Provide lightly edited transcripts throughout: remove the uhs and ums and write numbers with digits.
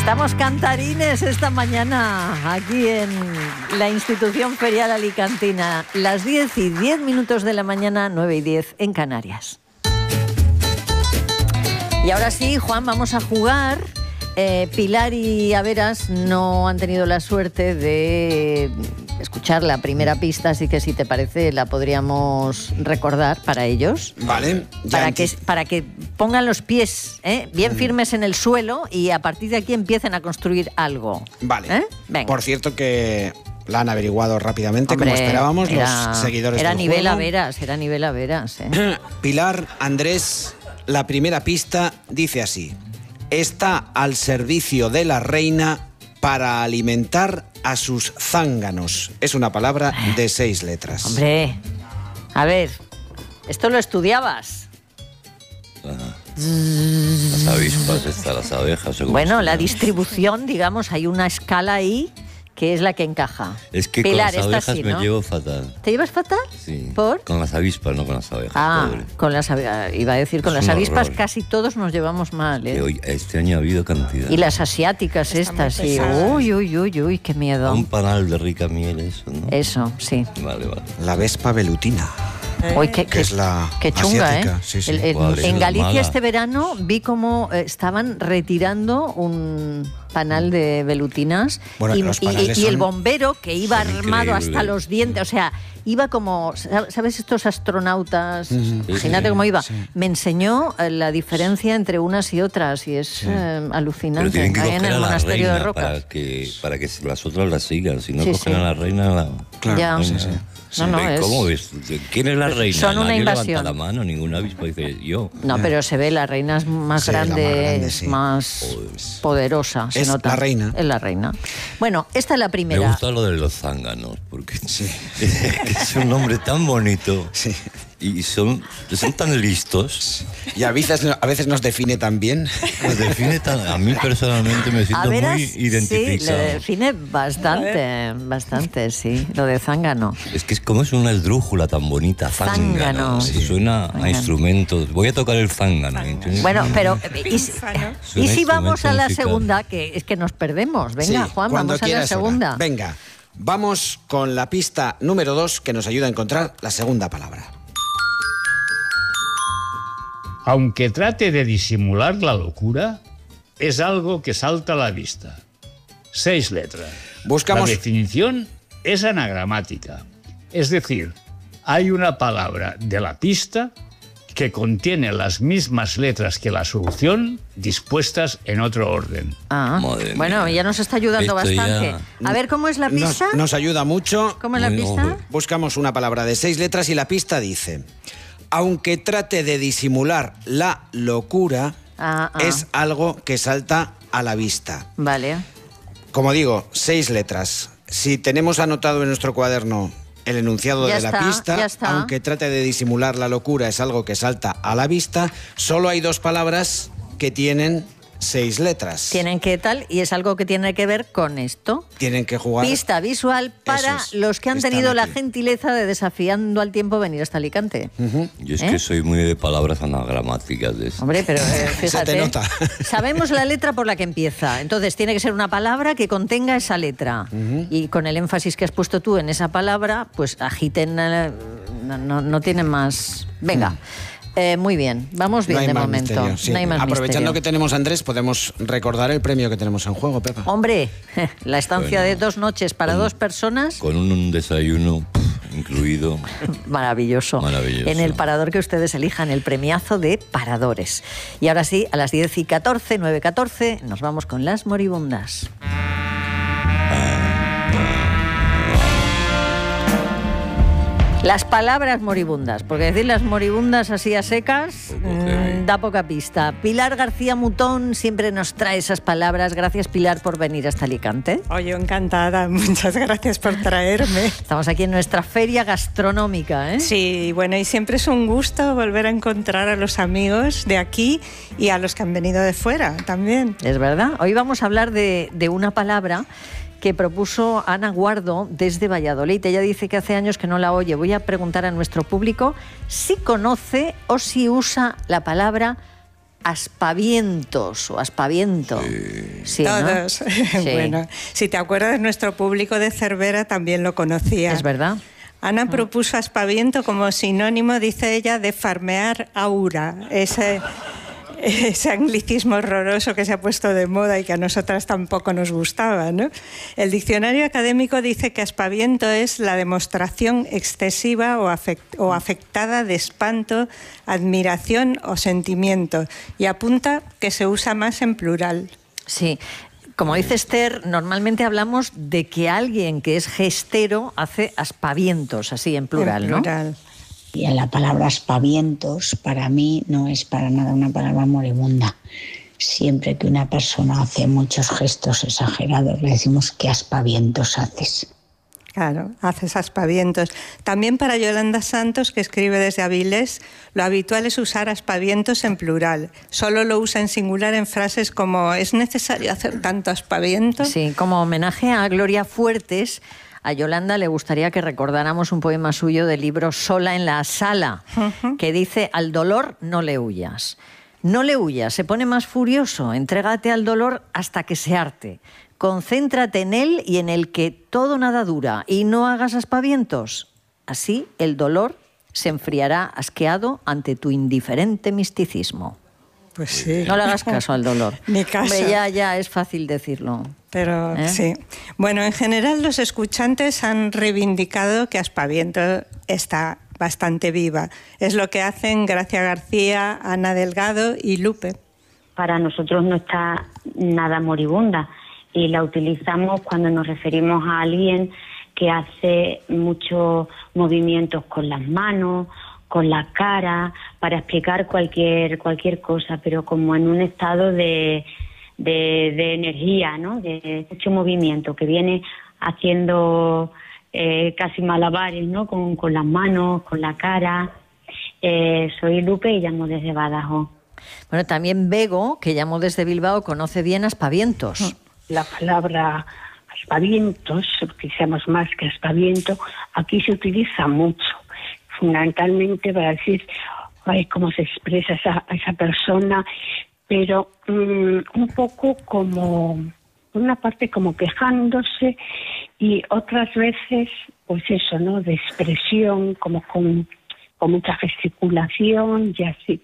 Estamos cantarines esta mañana aquí en la Institución Ferial Alicantina. Las 10:10 de la mañana, 9:10 en Canarias. Y ahora sí, Juan, vamos a jugar. Pilar y Averas no han tenido la suerte de escuchar la primera pista, así que si te parece la podríamos recordar para ellos. Vale. Para que pongan los pies bien firmes en el suelo y a partir de aquí empiecen a construir algo. Vale. Venga. Por cierto que la han averiguado rápidamente, como esperábamos, los seguidores del juego. Era nivel Averas. Pilar, Andrés, la primera pista dice así: está al servicio de la reina para alimentar a sus zánganos. Es una palabra de 6 letras. Hombre, a ver, ¿esto lo estudiabas? Las avispas, las abejas. Bueno, la distribución, digamos, hay una escala ahí que es la que encaja. Es que Pilar, con las abejas sí, me ¿no? llevo fatal. ¿Te llevas fatal? Sí. ¿Por? Con las avispas, no con las abejas. Pobre. Con las abejas. Iba a decir, con Es las un avispas horror. casi todos nos llevamos mal, ¿eh? Que hoy, este año ha habido cantidad. Y las asiáticas estas, sí. Uy, qué miedo. Un panal de rica miel, eso, ¿no? Eso, sí. Vale. La vespa velutina. Uy, que es la qué chunga, asiática. ¿eh? Sí. En Galicia mala. este verano vi cómo estaban retirando un panal de velutinas. Bueno, los panales y el son- bombero que iba son armado hasta increíbles. los dientes, o sea, iba como, ¿sabes estos astronautas? Imagínate Sí, cómo iba. sí. Me enseñó la diferencia entre unas y otras y es alucinante. Pero tienen que Ahí en coger el a la monasterio de reina Rocas. para que las otras la sigan. Si no Sí, cogen sí. a la reina... Claro, Ya. sí. No, es... ¿Cómo ves? ¿Quién es la reina? Son una Nadie invasión. levanta la mano, ninguna avispa dice yo. No, pero se ve, la reina es más Sí, la más grande, grande, sí. más poderosa. Se Es nota. la reina. Es la reina. Bueno, esta es la Me primera. gusta lo de los zánganos, porque es un nombre tan bonito Sí. y son tan listos. Y a veces nos define tan bien. Nos define a mí personalmente me siento Averas, muy identificado. Sí, le define bastante, sí, lo de zángano. Es que como es una esdrújula tan bonita, zángano. Zángano. Suena a Zángano. instrumentos. Voy a tocar el zángano. ¿entiendes? Bueno, pero ¿y si Suena vamos a la instrumento musical. segunda? Que es que nos perdemos. Venga, Sí, Juan, cuando vamos a la quieras, segunda. ahora. Venga, vamos con la pista número 2 que nos ayuda a encontrar la segunda palabra. Aunque trate de disimular la locura, es algo que salta a la vista. 6 letras. Buscamos- La definición es anagramática. Es decir, hay una palabra de la pista que contiene las mismas letras que la solución dispuestas en otro orden. Madre Bueno, mía. ya nos está ayudando Esto bastante. ya- A ver, ¿cómo es la pista? Nos ayuda mucho. ¿Cómo es la Muy pista? noble. Buscamos una palabra de 6 letras y la pista dice: aunque trate de disimular la locura, es algo que salta a la vista. Vale. Como digo, 6 letras. Si tenemos anotado en nuestro cuaderno el enunciado Ya de la está, pista, ya está. aunque trate de disimular la locura, es algo que salta a la vista, solo hay 2 palabras que tienen 6 letras. Tienen que tal, y es algo que tiene que ver con esto. Tienen que jugar. Pista visual para Eso es, los que han están tenido la aquí. gentileza de, desafiando al tiempo, venir hasta Alicante. Yo es que soy muy de palabras anagramáticas de eso. Hombre, pero fíjate. Se te nota. Sabemos la letra por la que empieza. Entonces tiene que ser una palabra que contenga esa letra. Y con el énfasis que has puesto tú en esa palabra, pues agiten. No tiene más. Venga. Muy bien, vamos bien No hay de más momento. misterio, sí. No hay más Aprovechando misterio. que tenemos a Andrés, podemos recordar el premio que tenemos en juego, Pepa. Hombre, la estancia Bueno, de 2 noches para 2 personas. Con un desayuno incluido. Maravilloso. Maravilloso. En el parador que ustedes elijan, el premiazo de paradores. Y ahora sí, a las 10:14, 9:14, nos vamos con las moribundas. Las palabras moribundas, porque decir las moribundas así a secas da poca pista. Pilar García Mutón siempre nos trae esas palabras. Gracias, Pilar, por venir hasta Alicante. Oye, encantada. Muchas gracias por traerme. Estamos aquí en nuestra feria gastronómica, ¿eh? Sí, bueno, y siempre es un gusto volver a encontrar a los amigos de aquí y a los que han venido de fuera también. Es verdad. Hoy vamos a hablar de una palabra que propuso Ana Guardo desde Valladolid. Ella dice que hace años que no la oye. Voy a preguntar a nuestro público si conoce o si usa la palabra aspavientos o aspaviento. Sí, ¿no? Todos. Sí. Bueno, si te acuerdas, nuestro público de Cervera también lo conocía. Es verdad. Ana propuso aspaviento como sinónimo, dice ella, de farmear aura. Ese anglicismo horroroso que se ha puesto de moda y que a nosotras tampoco nos gustaba, ¿no? El diccionario académico dice que aspaviento es la demostración excesiva o afectada de espanto, admiración o sentimiento, y apunta que se usa más en plural. Sí. Como dice Esther, normalmente hablamos de que alguien que es gestero hace aspavientos, así en plural, ¿no? Y en la palabra aspavientos, para mí, no es para nada una palabra moribunda. Siempre que una persona hace muchos gestos exagerados, le decimos ¿qué aspavientos haces? Claro, haces aspavientos. También para Yolanda Santos, que escribe desde Avilés, lo habitual es usar aspavientos en plural. Solo lo usa en singular en frases como ¿es necesario hacer tanto aspaviento? Sí, como homenaje a Gloria Fuertes, a Yolanda le gustaría que recordáramos un poema suyo del libro Sola en la sala, que dice: al dolor no le huyas. No le huyas, se pone más furioso, entrégate al dolor hasta que se harte. Concéntrate en él y en el que todo nada dura, y no hagas aspavientos. Así el dolor se enfriará asqueado ante tu indiferente misticismo. Pues sí. No le hagas caso al dolor. Ni caso. Hombre, ya es fácil decirlo. Pero sí. Bueno, en general los escuchantes han reivindicado que aspaviento está bastante viva. Es lo que hacen Gracia García, Ana Delgado y Lupe. Para nosotros no está nada moribunda y la utilizamos cuando nos referimos a alguien que hace muchos movimientos con las manos, con la cara, para explicar cualquier cosa, pero como en un estado de energía, ¿no? De mucho movimiento, que viene haciendo casi malabares, ¿no? Con las manos, con la cara. Soy Lupe y llamo desde Badajoz. Bueno, también Bego, que llamó desde Bilbao, conoce bien aspavientos. La palabra aspavientos, utilizamos más que aspaviento, aquí se utiliza mucho, fundamentalmente para decir cómo se expresa esa persona, pero un poco como, por una parte como quejándose y otras veces, pues eso, ¿no? De expresión, como con mucha gesticulación y así.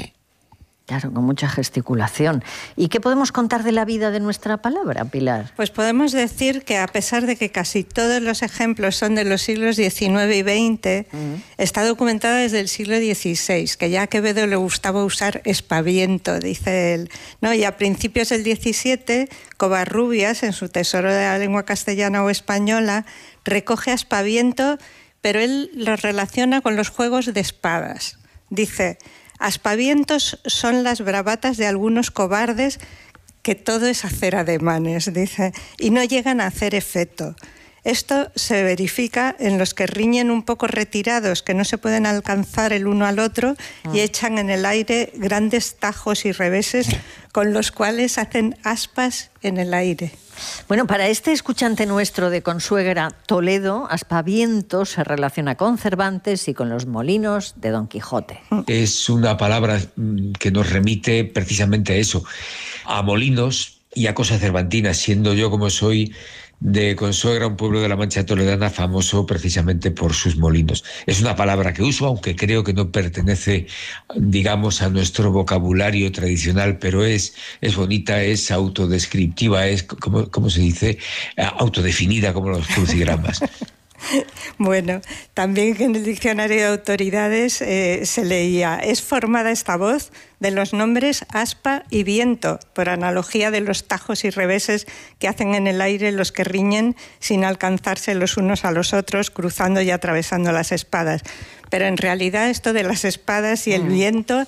Claro, con mucha gesticulación. ¿Y qué podemos contar de la vida de nuestra palabra, Pilar? Pues podemos decir que a pesar de que casi todos los ejemplos son de los siglos XIX y XX, está documentada desde el siglo XVI, que ya a Quevedo le gustaba usar espaviento, dice él, ¿no? Y a principios del XVII, Covarrubias, en su Tesoro de la Lengua Castellana o Española, recoge aspaviento, pero él lo relaciona con los juegos de espadas. Dice: aspavientos son las bravatas de algunos cobardes que todo es hacer ademanes, dice, y no llegan a hacer efecto. Esto se verifica en los que riñen un poco retirados, que no se pueden alcanzar el uno al otro y echan en el aire grandes tajos y reveses con los cuales hacen aspas en el aire. Bueno, para este escuchante nuestro de Consuegra, Toledo, aspavientos se relaciona con Cervantes y con los molinos de Don Quijote. Es una palabra que nos remite precisamente a eso, a molinos y a cosas cervantinas, siendo yo como soy de Consuegra, un pueblo de la Mancha toledana famoso precisamente por sus molinos. Es una palabra que uso, aunque creo que no pertenece, digamos, a nuestro vocabulario tradicional, pero es bonita, es autodescriptiva, es, ¿cómo se dice? Autodefinida, como los crucigramas. Bueno, también en el diccionario de autoridades se leía: es formada esta voz de los nombres aspa y viento, por analogía de los tajos y reveses que hacen en el aire los que riñen sin alcanzarse los unos a los otros, cruzando y atravesando las espadas. Pero en realidad esto de las espadas y el viento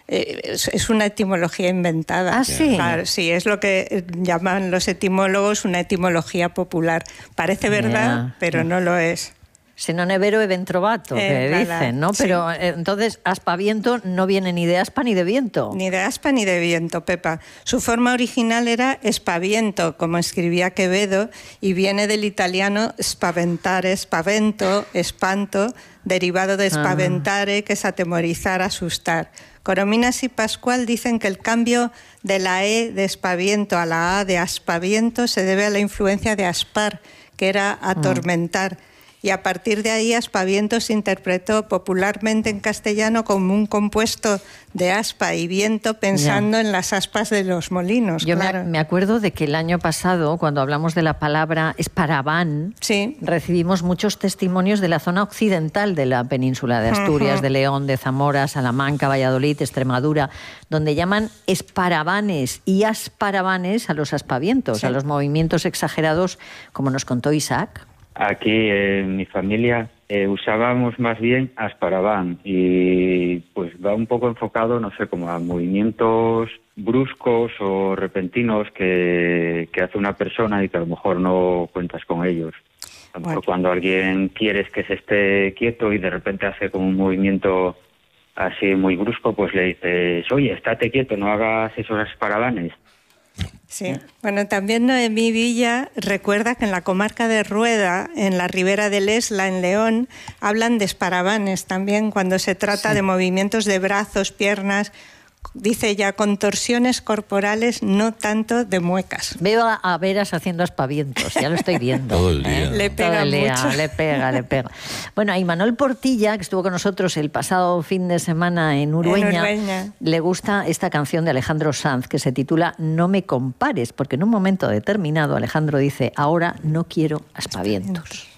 es una etimología inventada. ¿Ah, sí? Claro, sí, es lo que llaman los etimólogos una etimología popular. Parece verdad, pero no lo es. Se non è vero e ben trovato, que dicen, ¿no? Sí. Pero entonces, aspaviento no viene ni de aspa ni de viento. Ni de aspa ni de viento, Pepa. Su forma original era espaviento, como escribía Quevedo, y viene del italiano spaventare, spavento, espanto, derivado de spaventare, que es atemorizar, asustar. Corominas y Pascual dicen que el cambio de la E de espaviento a la A de aspaviento se debe a la influencia de aspar, que era atormentar. Y a partir de ahí, aspaviento se interpretó popularmente en castellano como un compuesto de aspa y viento, pensando en las aspas de los molinos. Yo claro. me acuerdo de que el año pasado, cuando hablamos de la palabra esparaván, sí, recibimos muchos testimonios de la zona occidental de la península de Asturias, de León, de Zamora, Salamanca, Valladolid, Extremadura, donde llaman esparavanes y asparavanes a los aspavientos, sí, a los movimientos exagerados, como nos contó Isaac. Aquí en mi familia usábamos más bien asparaván y pues va un poco enfocado, no sé, como a movimientos bruscos o repentinos que hace una persona y que a lo mejor no cuentas con ellos. A lo mejor cuando alguien quieres que se esté quieto y de repente hace como un movimiento así muy brusco, pues le dices, oye, estate quieto, no hagas esos asparavanes. Sí, bueno, también Noemí Villa recuerda que en la comarca de Rueda, en la ribera del Esla, en León, hablan de esparavanes también cuando se trata de movimientos de brazos, piernas, dice ella, contorsiones corporales, no tanto de muecas. Veo a Veras haciendo aspavientos, ya lo estoy viendo. Todo el día. Le pega Todo el día, mucho. le pega. Bueno, a Imanol Portilla, que estuvo con nosotros el pasado fin de semana en Urueña, le gusta esta canción de Alejandro Sanz que se titula No me compares, porque en un momento determinado Alejandro dice, ahora no quiero aspavientos.